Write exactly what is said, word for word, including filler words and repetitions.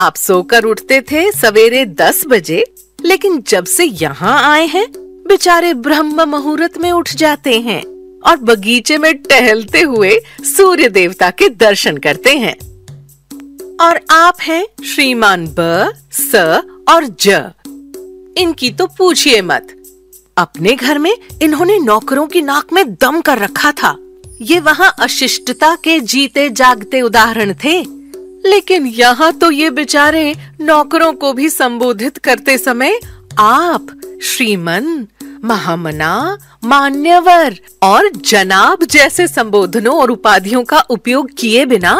आप सोकर उठते थे सवेरे दस बजे, लेकिन जब से यहाँ आए हैं बेचारे ब्रह्म मुहूर्त में उठ जाते हैं और बगीचे में टहलते हुए सूर्य देवता के दर्शन करते हैं। और आप हैं श्रीमान ब, स और ज। इनकी तो पूछिए मत। अपने घर में इन्होंने नौकरों की नाक में दम कर रखा था। ये वहाँ अशिष्टता के जीते जागते उदाहरण थे, लेकिन यहाँ तो ये बेचारे नौकरों को भी संबोधित करते समय आप, श्रीमन, महामना, मान्यवर और जनाब जैसे संबोधनों और उपाधियों का उपयोग किए बिना